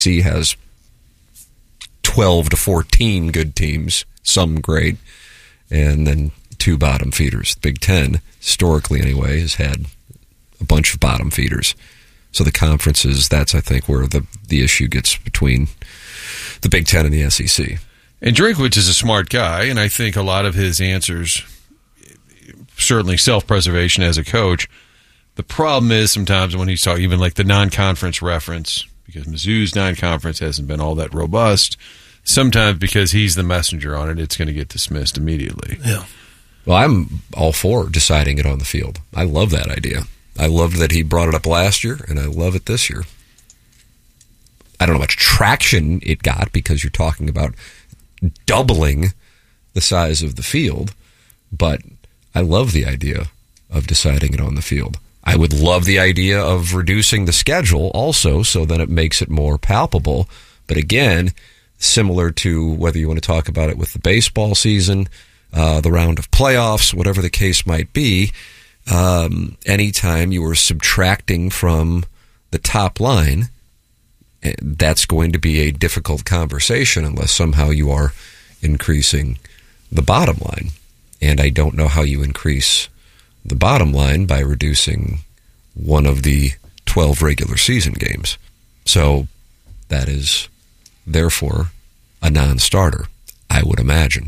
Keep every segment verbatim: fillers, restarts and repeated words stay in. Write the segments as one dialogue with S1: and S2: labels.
S1: C has twelve to fourteen good teams, some great, and then two bottom feeders. The Big Ten, historically anyway, has had a bunch of bottom feeders. So the conferences, that's, I think, where the, the issue gets between the Big Ten and the S E C.
S2: And Drinkwitz is a smart guy, and I think a lot of his answers, certainly self-preservation as a coach. The problem is sometimes when he's talking, even like the non-conference reference, because Mizzou's non-conference hasn't been all that robust, sometimes because he's the messenger on it, it's going to get dismissed immediately.
S3: Yeah.
S1: Well, I'm all for deciding it on the field. I love that idea. I loved that he brought it up last year, and I love it this year. I don't know how much traction it got because you're talking about doubling the size of the field, but I love the idea of deciding it on the field. I would love the idea of reducing the schedule also so that it makes it more palpable. But again, similar to whether you want to talk about it with the baseball season, uh, the round of playoffs, whatever the case might be, um, anytime you are subtracting from the top line, that's going to be a difficult conversation unless somehow you are increasing the bottom line. And I don't know how you increase the bottom line by reducing one of the twelve regular season games. So that is, therefore, a non-starter, I would imagine.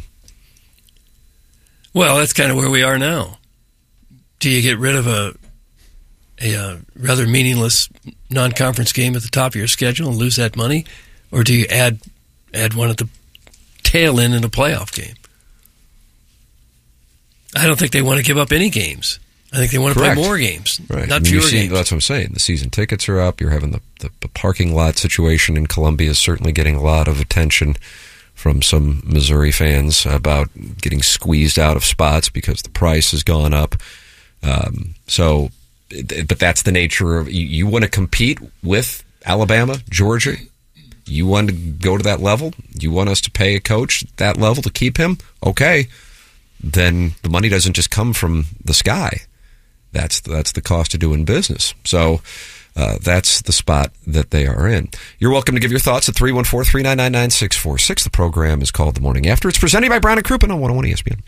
S3: Well, that's kind of where we are now. Do you get rid of a, a, a rather meaningless non-conference game at the top of your schedule and lose that money? Or do you add add one at the tail end in a playoff game? I don't think they want to give up any games. I think they want to
S1: Correct.
S3: play more games,
S1: right.
S3: not fewer
S1: see,
S3: games.
S1: That's what I'm saying. The season tickets are up. You're having the, the, the parking lot situation in Columbia is certainly getting a lot of attention from some Missouri fans about getting squeezed out of spots because the price has gone up. Um, so, but that's the nature of, you, you want to compete with Alabama, Georgia. You want to go to that level. You want us to pay a coach at that level to keep him? Okay. Then the money doesn't just come from the sky. That's that's the cost of doing business. So uh, that's the spot that they are in. You're welcome to give your thoughts at three one four, three nine nine, nine six four six. The program is called The Morning After. It's presented by Brown and Crouppen on one oh one E S P N.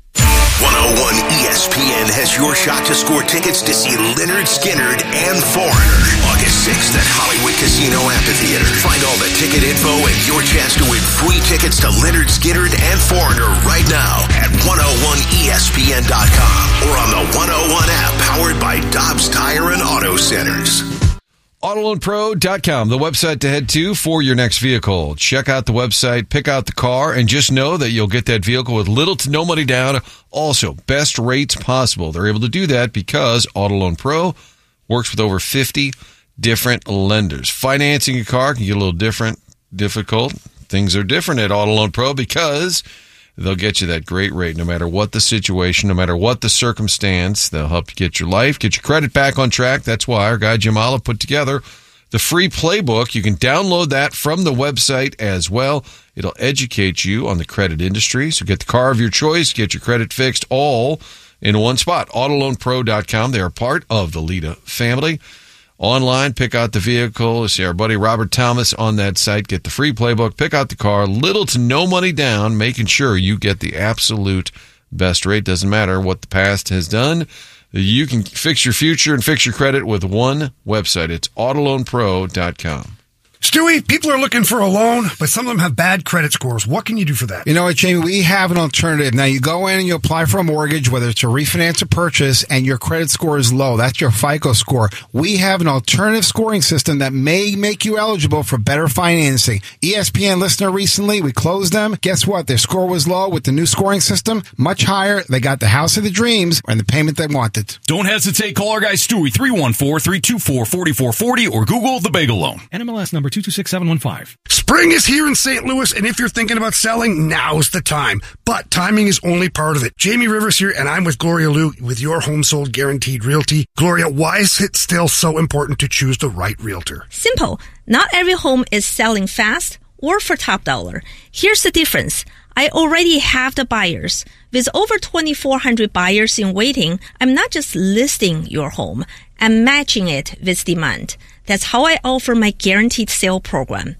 S4: one oh one E S P N has your shot to score tickets to see Lynyrd Skynyrd and Foreigner August sixth at Hollywood Casino Amphitheater. Find all the ticket info and your chance to win free tickets to Lynyrd Skynyrd and Foreigner right now at one oh one E S P N dot com or on the one oh one app powered by Dobbs Tire and Auto Centers.
S2: Auto Loan Pro dot com, the website to head to for your next vehicle. Check out the website, pick out the car, and just know that you'll get that vehicle with little to no money down. Also, best rates possible. They're able to do that because Auto Loan Pro works with over fifty different lenders. Financing a car can get a little different, difficult. Things are different at Auto Loan Pro because they'll get you that great rate no matter what the situation, no matter what the circumstance. They'll help you get your life, get your credit back on track. That's why our guy Jim Olive put together the free playbook. You can download that from the website as well. It'll educate you on the credit industry. So get the car of your choice, get your credit fixed, all in one spot. Auto Loan Pro dot com. They are part of the Lita family. Online, pick out the vehicle. See our buddy Robert Thomas on that site. Get the free playbook, pick out the car, little to no money down, making sure you get the absolute best rate. Doesn't matter what the past has done. You can fix your future and fix your credit with one website. It's Auto Loan Pro dot com.
S5: Stewie, people are looking for a loan, but some of them have bad credit scores. What can you do for that?
S6: You know what, Jamie? We have an alternative. Now, you go in and you apply for a mortgage, whether it's a refinance or purchase, and your credit score is low. That's your FICO score. We have an alternative scoring system that may make you eligible for better financing. E S P N listener recently, we closed them. Guess what? Their score was low with the new scoring system, much higher. They got the house of the dreams and the payment they wanted.
S7: Don't hesitate. Call our guy Stewie, three one four, three two four, four four four zero, or Google the Bagel Loan.
S8: N M L S number two two six seven one five.
S5: Spring is here in Saint Louis, and if you're thinking about selling, now's the time. But timing is only part of it. Jamie Rivers here, and I'm with Gloria Liu with your Home Sold Guaranteed Realty. Gloria, why is it still so important to choose the right realtor?
S9: Simple. Not every home is selling fast or for top dollar. Here's the difference. I already have the buyers. With over twenty-four hundred buyers in waiting, I'm not just listing your home, I'm matching it with demand. That's how I offer my guaranteed sale program.